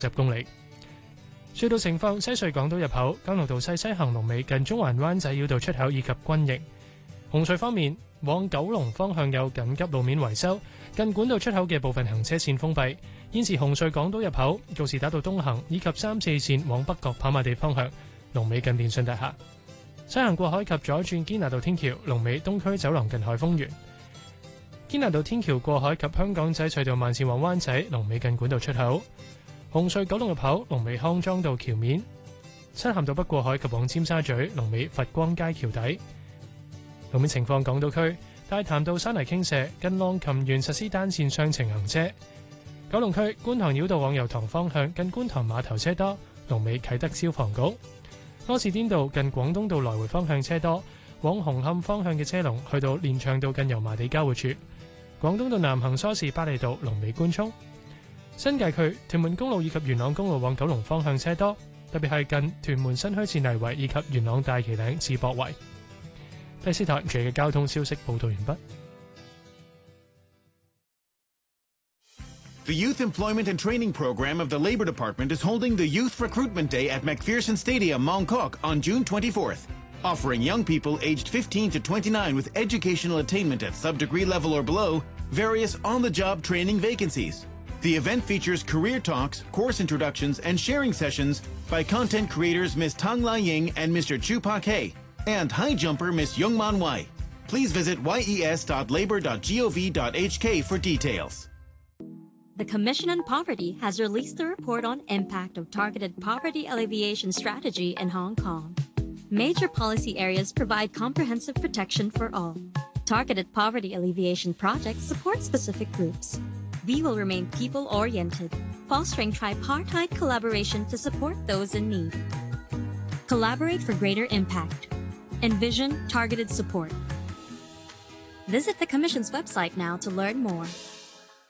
10公里。隧道情況：西隧港島入口、九龍道西行龍尾近中環灣仔繞道出口以及軍營。紅隧方面，往九龍方向有緊急路面維修，近管道出口嘅部分行車線封閉。現時紅隧港島入口、告士打道東行以及3、4線往北角跑馬地方向，龍尾近電訊大廈。西行過海及左轉堅拿道天橋，龍尾東區走廊近海豐園。堅拿道天橋過海及香港仔隧道慢線往灣仔，龍尾近管道出口。紅隧九龍入口，龍尾康莊道橋面。漆咸道北過海及往尖沙咀，龍尾佛光街橋底。路面情況：港島區大潭道山泥傾瀉，近浪琴園實施單線雙程行車。九龍區觀塘繞道往油塘方向，近觀塘碼頭車多，龍尾啟德消防局。柯士甸道近廣東道來回方向車多，往紅磡方向嘅車龍去到連翔道近油麻地交匯處。廣東道南行梳士巴利道龍尾官涌。新界區屯門公路以及元朗公路往九龍方向車多，特別係近屯門新墟至泥圍以及元朗大旗嶺至博圍。第4台住嘅交通消息報道完畢。 The Youth Employment and Training Program of the Labor Department is holding the Youth Recruitment Day at McPherson Stadium, Mongkok on June 24th, offering young people aged 15 to 29 with educational attainment at sub-degree level or below various on-the-job training vacancies. The event features career talks, course introductions, and sharing sessions by content creators Ms. Tang Lai Ying and Mr. Chu Pak Hei, and high jumper Ms. Youngman Wai. Please visit yes.labor.gov.hk for details. The Commission on Poverty has released a report on impact of targeted poverty alleviation strategy in Hong Kong. Major policy areas provide comprehensive protection for all. Targeted poverty alleviation projects support specific groups. We will remain people-oriented, fostering tripartite collaboration to support those in need. Collaborate for greater impact. Envision targeted support. Visit the Commission's website now to learn more.